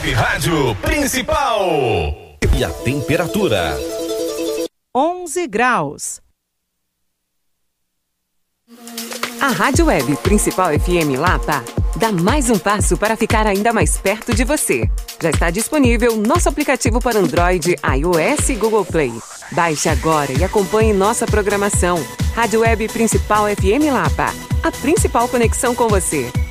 Web Rádio Principal. E a temperatura? 11 graus. A Rádio Web Principal FM Lapa dá mais um passo para ficar ainda mais perto de você. Já está disponível nosso aplicativo para Android, iOS e Google Play. Baixe agora e acompanhe nossa programação. Rádio Web Principal FM Lapa, a principal conexão com você.